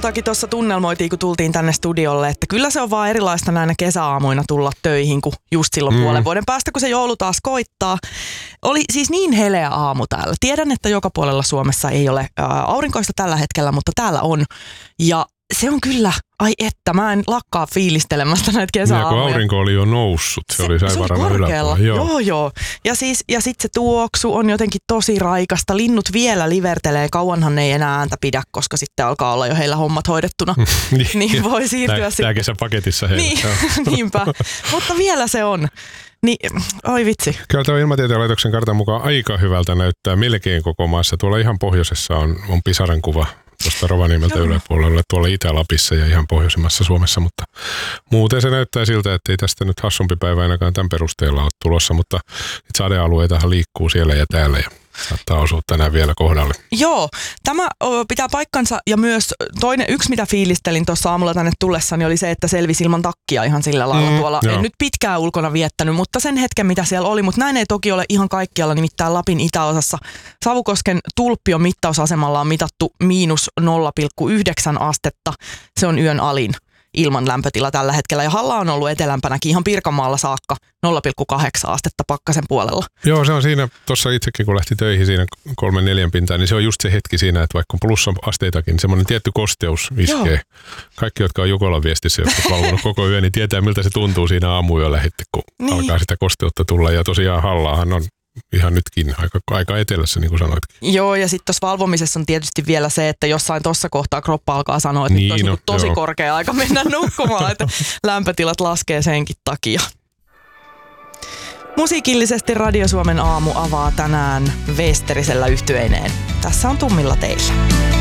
Aimotakin tuossa tunnelmoitiin, kun tultiin tänne studiolle, että kyllä se on vaan erilaista näinä kesäaamuina tulla töihin kuin just silloin puolen vuoden päästä, kun se joulu taas koittaa. Oli siis niin heleä aamu täällä. Tiedän, että joka puolella Suomessa ei ole aurinkoista tällä hetkellä, mutta täällä on. Ja se on kyllä, ai että, mä en lakkaa fiilistelemästä näitä kesäaamuja. Ja kun aurinko oli jo noussut, se oli Saivarannan yläpuolella. Joo. Ja sitten se tuoksu on jotenkin tosi raikasta. Linnut vielä livertelee, kauanhan ne ei enää ääntä pidä, koska sitten alkaa olla jo heillä hommat hoidettuna. Niin voi siirtyä sitten. Tää kesä paketissa heillä. Niin, niinpä. Mutta vielä se on. Niin, oi vitsi. Kyllä tuo Ilmatieteen laitoksen kartan mukaan aika hyvältä näyttää melkein koko maassa. Tuolla ihan pohjoisessa on pisaren kuva tuosta Rovaniemeltä yläpuolella, tuolla Itä-Lapissa ja ihan pohjoisimmassa Suomessa, mutta muuten se näyttää siltä, että ei tästä nyt hassumpi päivä ainakaan tämän perusteella ole tulossa, mutta sadealueitahan liikkuu siellä ja täällä ja saattaa osua tänään vielä kohdalle. Joo, tämä pitää paikkansa ja myös yksi mitä fiilistelin tuossa aamulla tänne tullessani oli se, että selvisi ilman takkia ihan sillä lailla tuolla. En nyt pitkään ulkona viettänyt, mutta sen hetken mitä siellä oli, mutta näin ei toki ole ihan kaikkialla, nimittäin Lapin itäosassa. Savukosken Tulppion mittausasemalla on mitattu -0,9 astetta. Se on yön alin ilman lämpötila tällä hetkellä. Ja Halla on ollut etelämpänäkin ihan Pirkanmaalla saakka 0,8 astetta pakkasen puolella. Joo, se on siinä, tuossa itsekin kun lähti töihin siinä 3-4 pintaan, niin se on just se hetki siinä, että vaikka on plussa-asteitakin, niin semmoinen tietty kosteus iskee. Joo. Kaikki, jotka on Jukolan viestissä, jotka on valvonut koko yön, niin tietää miltä se tuntuu siinä aamuyöllä heti, kun alkaa sitä kosteutta tulla. Ja tosiaan Hallaahan on ihan nytkin aika etelässä, niin kuin sanoitkin. Joo, ja sitten tuossa valvomisessa on tietysti vielä se, että jossain tuossa kohtaa kroppa alkaa sanoa, että nyt olisi tosi korkea aika mennä nukkumaan, että lämpötilat laskee senkin takia. Musiikillisesti Radio Suomen aamu avaa tänään Westerisellä yhtyeineen. Tässä on Tummilla teillä.